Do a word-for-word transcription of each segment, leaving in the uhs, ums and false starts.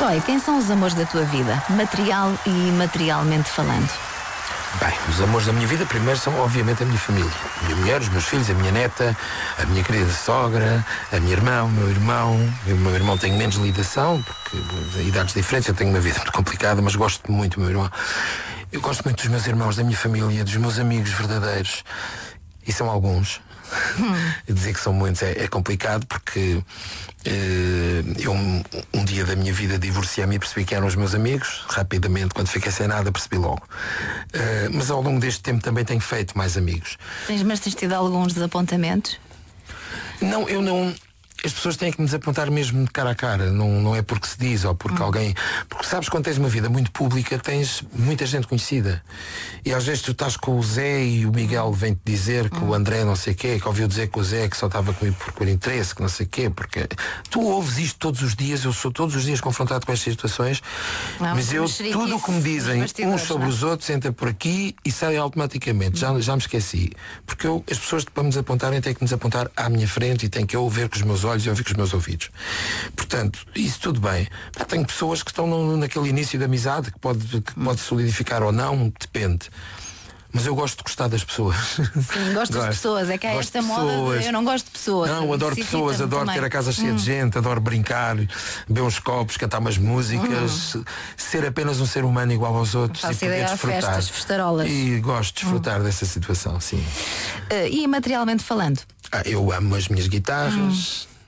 Toy, quem são os amores da tua vida? Material e imaterialmente falando. Bem, os amores da minha vida primeiro são obviamente a minha família. A minha mulher, os meus filhos, a minha neta, a minha querida sogra, a minha irmã, o meu irmão. O meu irmão tem menos ligação, porque idades diferentes, eu tenho uma vida muito complicada, mas gosto muito do meu irmão. Eu gosto muito dos meus irmãos, da minha família, dos meus amigos verdadeiros. E são alguns. Hum. Dizer que são muitos é, é complicado, porque uh, eu um, um dia da minha vida divorciei-me e percebi que eram os meus amigos. Rapidamente, quando fiquei sem nada, percebi logo. Uh, mas ao longo deste tempo também tenho feito mais amigos. Tens, mas tens tido alguns desapontamentos? Não, eu não. As pessoas têm que me desapontar mesmo de cara a cara. Não, não é porque se diz ou porque hum. alguém. Porque sabes, quando tens uma vida muito pública, tens muita gente conhecida. E às vezes tu estás com o Zé e o Miguel vem-te dizer que hum. o André não sei quê, que ouviu dizer que o Zé que só estava comigo por, por interesse, que não sei quê, porque tu ouves isto todos os dias, eu sou todos os dias confrontado com estas situações, não, mas eu tudo o que me dizem uns sobre não? os outros entra por aqui e sai automaticamente. Hum. Já, já me esqueci. Porque eu, as pessoas para me desapontarem têm que me desapontar à minha frente e têm que eu ver com os meus olhos e ouvir com os meus ouvidos. Portanto, isso tudo bem. Pá, tenho pessoas que estão no, naquele início da amizade que pode, que pode solidificar ou não, depende. Mas eu gosto de gostar das pessoas. Sim, gosto de pessoas. É que há esta moda de eu não gosto de pessoas. Não, adoro pessoas, adoro também. Ter a casa cheia hum. de gente, adoro brincar, beber uns copos, cantar umas músicas, hum. ser apenas um ser humano igual aos outros. Faço e poder desfrutar. Festas, festarolas. E gosto de desfrutar hum. dessa situação, sim. Uh, e materialmente falando? Ah, eu amo as minhas guitarras. Hum.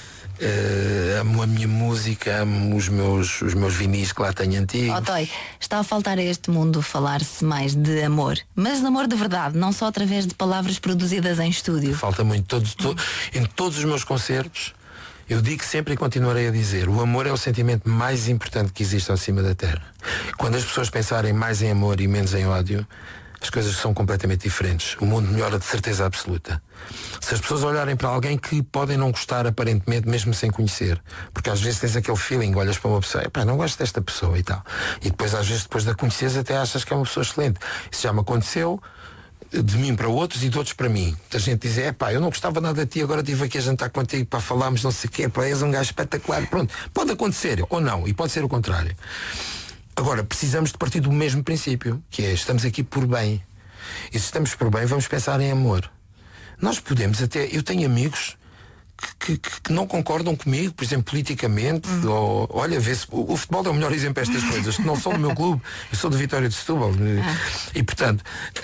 Uh, amo a minha música, amo os meus, os meus vinis que lá tenho antigos. Oh, Toy, está a faltar a este mundo falar-se mais de amor, mas de amor de verdade, não só através de palavras produzidas em estúdio. Falta muito. Todo, todo, em todos os meus concertos eu digo sempre e continuarei a dizer: o amor é o sentimento mais importante que existe acima da terra. Quando as pessoas pensarem mais em amor e menos em ódio, as coisas são completamente diferentes. O mundo melhora de certeza absoluta. Se as pessoas olharem para alguém que podem não gostar aparentemente, mesmo sem conhecer, porque às vezes tens aquele feeling, olhas para uma pessoa, epá, não gosto desta pessoa e tal, e depois às vezes depois de a conheceres até achas que é uma pessoa excelente. Isso já me aconteceu de mim para outros e de outros para mim. A gente diz, epá, eu não gostava nada de ti, agora estive aqui a jantar contigo para falarmos não sei o quê, epá, és um gajo espetacular. Pronto, pode acontecer ou não, e pode ser o contrário. Agora, precisamos de partir do mesmo princípio, que é, estamos aqui por bem. E se estamos por bem, vamos pensar em amor. Nós podemos até... Eu tenho amigos que, que, que não concordam comigo, por exemplo, politicamente, uhum. ou, olha, vê-se, o, o futebol é o melhor exemplo destas coisas, que não sou do meu clube, eu sou do Vitória de Setúbal. Ah. E, portanto,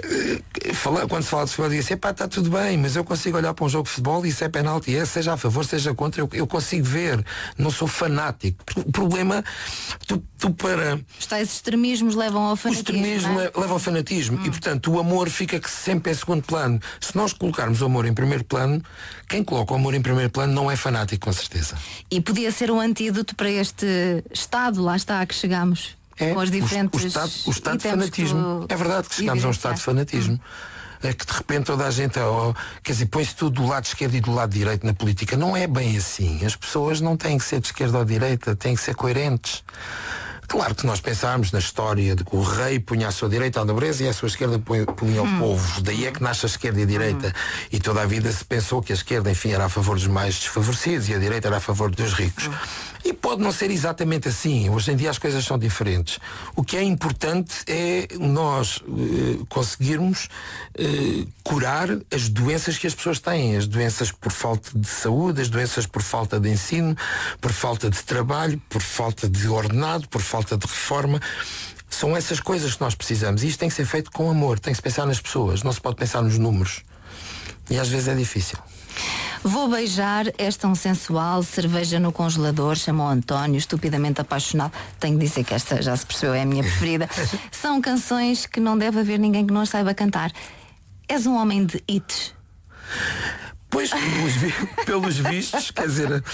fala, quando se fala de futebol, diz assim, pá, está tudo bem, mas eu consigo olhar para um jogo de futebol e isso é penalti, é, seja a favor, seja contra, eu, eu consigo ver, não sou fanático. O problema, tu, tu para... Os tais extremismos levam ao fanatismo. O extremismo é? leva ao fanatismo, hum. e, portanto, o amor fica sempre em segundo plano. Se nós colocarmos o amor em primeiro plano, quem coloca o amor em primeiro plano não é fanático, com certeza. E podia ser um antídoto para este estado, lá está, a que chegamos. É, com as diferentes... o, o estado, o estado de fanatismo. É verdade que chegamos a um estado de fanatismo. Hum. É que de repente toda a gente, oh, quer dizer, põe-se tudo do lado esquerdo e do lado direito na política. Não é bem assim. As pessoas não têm que ser de esquerda ou direita, têm que ser coerentes. Claro que nós pensámos na história de que o rei punha à sua direita a nobreza e à sua esquerda punha o hum. povo. Daí é que nasce a esquerda e a direita. Hum. E toda a vida se pensou que a esquerda, enfim, era a favor dos mais desfavorecidos e a direita era a favor dos ricos. Hum. E pode não ser exatamente assim. Hoje em dia as coisas são diferentes. O que é importante é nós uh, conseguirmos uh, curar as doenças que as pessoas têm. As doenças por falta de saúde, as doenças por falta de ensino, por falta de trabalho, por falta de ordenado, por falta de reforma. São essas coisas que nós precisamos. E isto tem que ser feito com amor. Tem que se pensar nas pessoas. Não se pode pensar nos números. E às vezes é difícil. Vou beijar, és tão sensual, cerveja no congelador, chamou António, estupidamente apaixonado. Tenho de dizer que esta, já se percebeu, é a minha preferida. São canções que não deve haver ninguém que não as saiba cantar. És um homem de hits. Pois, pelos, pelos vistos, quer dizer, a,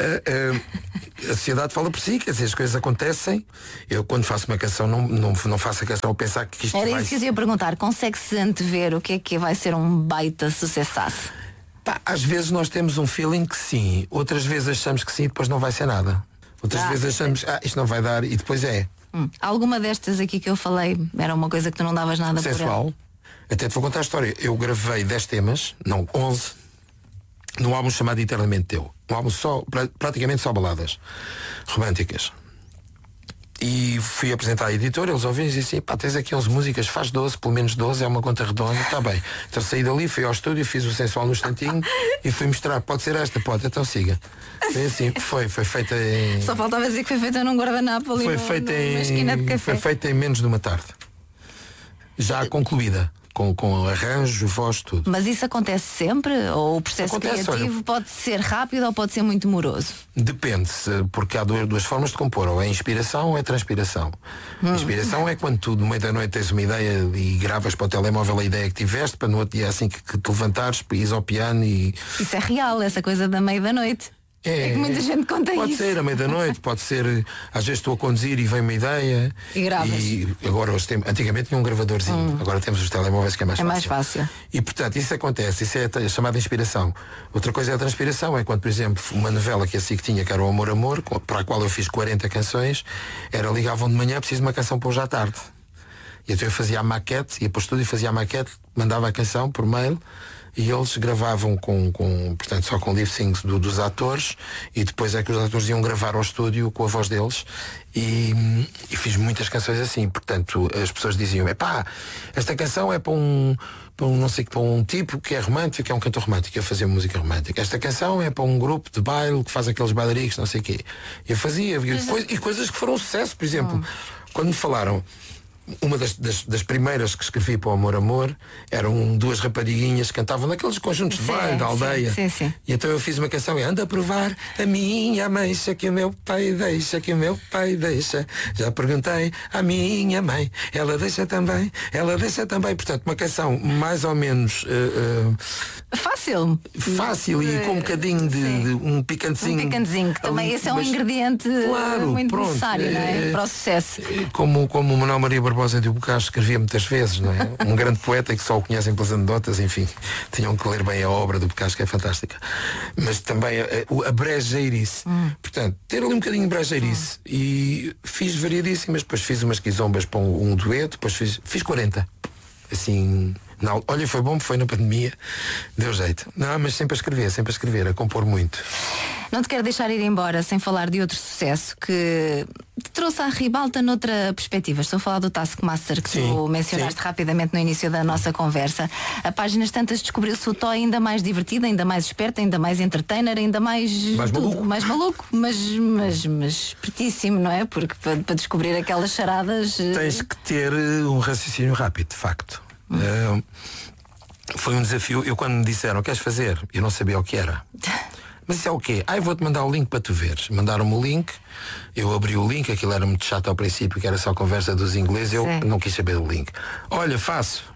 a, a sociedade fala por si, quer dizer, as coisas acontecem. Eu, quando faço uma canção, não, não, não faço a canção a pensar que isto Era vai... isso que eu ia perguntar, consegue-se antever o que é que vai ser um baita sucessaço? Pá, às vezes nós temos um feeling que sim, outras vezes achamos que sim e depois não vai ser nada. Outras ah, vezes achamos, ah, isto não vai dar e depois é. Hum. Alguma destas aqui que eu falei era uma coisa que tu não davas nada por ela? Sensual. Até te vou contar a história. Eu gravei dez temas, não, onze, num álbum chamado Eternamente Teu. Um álbum só, praticamente só baladas românticas. E fui apresentar à editora, eles ouviram e disseram assim, pá, tens aqui onze músicas, faz doze, pelo menos doze, é uma conta redonda, está bem. Então saí dali, fui ao estúdio, fiz o Sensual no instantinho e fui mostrar, pode ser esta, pode, então siga. Foi assim, foi, foi feita em... Só faltava dizer que foi feita num guardanapo ali foi no, feita numa em... esquina de café. Foi feita em menos de uma tarde. Já concluída. Com, com arranjo, voz, tudo. Mas isso acontece sempre? Ou o processo Acontece, criativo olha, pode ser rápido ou pode ser muito demoroso? Depende, porque há duas, duas formas de compor. Ou é inspiração ou é transpiração. Hum. Inspiração é quando tu, no meio da noite, tens uma ideia e gravas para o telemóvel a ideia que tiveste, para no outro dia, assim que, que te levantares, ires ao piano e... Isso é real, essa coisa da meia da noite. É, é que muita gente conta pode isso. Pode ser à meia da noite, pode ser, às vezes estou a conduzir e vem uma ideia. E gravas. E agora hoje tem, antigamente tinha um gravadorzinho, hum. agora temos os telemóveis que é mais é fácil. mais fácil. E portanto, isso acontece, isso é a chamada inspiração. Outra coisa é a transpiração, é quando, por exemplo, uma novela que assim que tinha, que era o Amor Amor, para a qual eu fiz quarenta canções, era ligavam de manhã, preciso de uma canção para hoje à tarde. E então eu fazia a maquete, ia para o estúdio e fazia a maquete, mandava a canção por mail. E eles gravavam com, com portanto, só com lip syncs do, dos atores, e depois é que os atores iam gravar ao estúdio com a voz deles. E, e fiz muitas canções assim. Portanto, as pessoas diziam, epá, esta canção é para um, para um não sei, para um tipo que é romântico, que é um cantor romântico. Eu fazia música romântica. Esta canção é para um grupo de baile que faz aqueles bailaricos, não sei o quê. Eu fazia, e, depois, e coisas que foram um sucesso, por exemplo, hum. quando me falaram. Uma das, das, das primeiras que escrevi para o Amor Amor eram duas rapariguinhas que cantavam naqueles conjuntos de baile da aldeia. Sim, sim, sim. E então eu fiz uma canção e anda a provar a minha ameixa que o meu pai deixa, que o meu pai deixa. Já perguntei à minha mãe, ela deixa também, ela deixa também. Portanto, uma canção mais ou menos uh, uh, fácil. Fácil e com um bocadinho de, de um picantezinho. Um picantezinho, que também ali, esse é um ingrediente claro, muito pronto, necessário, não é? Para o sucesso. Como, como o Manuel Maria Barbosa de Bocage escrevia muitas vezes, não é? Um grande poeta que só o conhecem pelas anedotas, enfim, tinham que ler bem a obra do Bocage, que é fantástica. Mas também a, a, a brejeirice. Hum. Portanto, ter ali um bocadinho de brejeirice. Hum. E fiz variadíssimas, depois fiz umas quizombas para um, um dueto, depois fiz, fiz quarenta. Assim, não, olha, foi bom, foi na pandemia, deu jeito. Não, mas sempre a escrever, sempre a escrever, a compor muito. Não te quero deixar ir embora sem falar de outro sucesso que te trouxe à ribalta noutra perspectiva. Estou a falar do Taskmaster, que sim, tu mencionaste sim. rapidamente no início da nossa conversa. A Páginas Tantas descobriu-se o Toy ainda mais divertido, ainda mais esperto, ainda mais entertainer, ainda mais mais tudo, maluco, mais maluco, mas, mas, mas espertíssimo, não é? Porque para, para descobrir aquelas charadas... Tens que ter um raciocínio rápido, de facto. Hum. Uh, foi um desafio. Eu quando me disseram, queres fazer? Eu não sabia o que era. Mas isso é o quê? Ah, eu vou-te mandar o link para tu veres. Mandaram-me o link, eu abri o link, aquilo era muito chato ao princípio, que era só a conversa dos ingleses, eu sim. não quis saber do link. Olha, faço.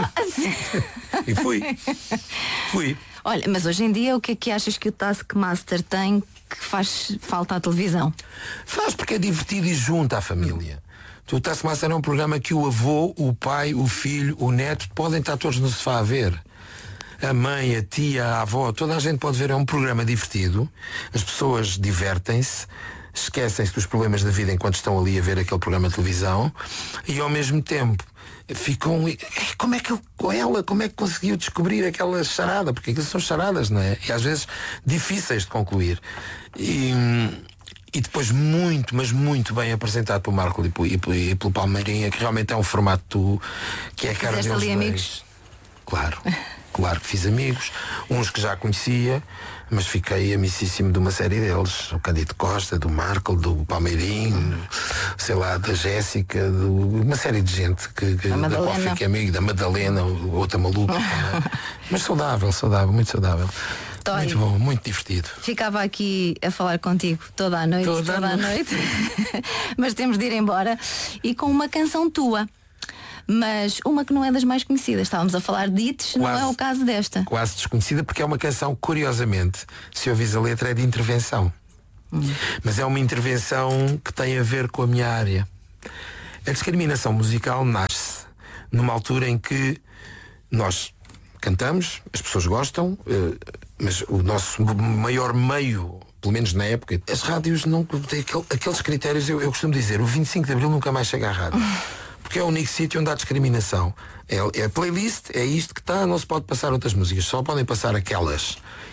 E fui. Fui. Olha, mas hoje em dia o que é que achas que o Taskmaster tem que faz falta à televisão? Faz porque é divertido e junta a família. O Taskmaster é um programa que o avô, o pai, o filho, o neto podem estar todos no sofá a ver. A mãe, a tia, a avó, toda a gente pode ver. É um programa divertido. As pessoas divertem-se, esquecem-se dos problemas da vida enquanto estão ali a ver aquele programa de televisão, e ao mesmo tempo ficam, como é que ela, como é que conseguiu descobrir aquela charada? Porque aquilo são charadas, não é? E às vezes difíceis de concluir. E, e depois muito, mas muito bem apresentado pelo Marco e pelo, e pelo Palmeirinha, que realmente é um formato que é a cara deles. Ali amigos? Claro. Claro que fiz amigos, uns que já conhecia, mas fiquei amicíssimo de uma série deles. O Cândido Costa, do Marco, do Palmeirinho, sei lá, da Jéssica, de uma série de gente que, que da qual fiquei amigo, da Madalena, outra maluca. Mas saudável, saudável, muito saudável. Toy, muito bom, muito divertido. Ficava aqui a falar contigo toda a noite, toda, toda a noite, mas temos de ir embora e com uma canção tua. Mas uma que não é das mais conhecidas. Estávamos a falar de hits, não é o caso desta. Quase desconhecida, porque é uma canção, curiosamente, se ouvis a letra, é de intervenção. Hum. Mas é uma intervenção que tem a ver com a minha área. A discriminação musical nasce numa altura em que nós cantamos, as pessoas gostam, mas o nosso maior meio, pelo menos na época, as rádios não têm aqueles critérios. Eu, eu costumo dizer, o vinte e cinco de Abril nunca mais chega à rádio. Porque é o único sítio onde há discriminação. É, é a playlist, é isto que está, não se pode passar outras músicas, só podem passar aquelas.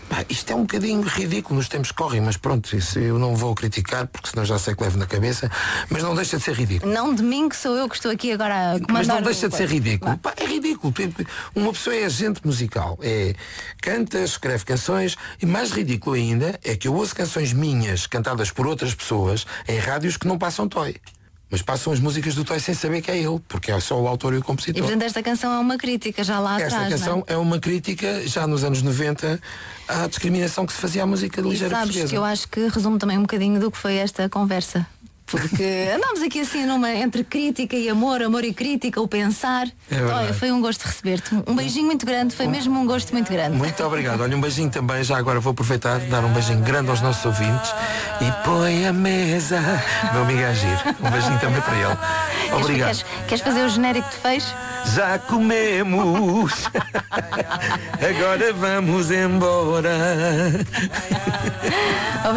Pá, isto é um bocadinho ridículo nos tempos que correm, mas pronto, isso eu não vou criticar, porque senão já sei que levo na cabeça, mas não deixa de ser ridículo. Não de mim, que sou eu que estou aqui agora a comandar. Mas não deixa de ser ridículo. Pá, é ridículo. Uma pessoa é agente musical, é, canta, escreve canções, e mais ridículo ainda é que eu ouço canções minhas cantadas por outras pessoas em rádios que não passam Toy. Mas passam as músicas do Toy sem saber que é ele, porque é só o autor e o compositor. E portanto esta canção é uma crítica já lá Esta atrás. Esta canção é? é uma crítica, já nos anos noventa, à discriminação que se fazia à música de ligeira portuguesa. portuguesa. Que eu acho que resume também um bocadinho do que foi esta conversa. Porque andámos aqui assim numa, entre crítica e amor, amor e crítica, o pensar. É Olha, foi um gosto receber-te. Um beijinho muito grande, foi mesmo um gosto muito grande. Muito obrigado. Olha, um beijinho também, já agora vou aproveitar de dar um beijinho grande aos nossos ouvintes e põe a mesa. Meu amigo Agir. Um beijinho também para ele. Obrigado. Queres, queres fazer o genérico que te fez? Já comemos. Agora vamos embora.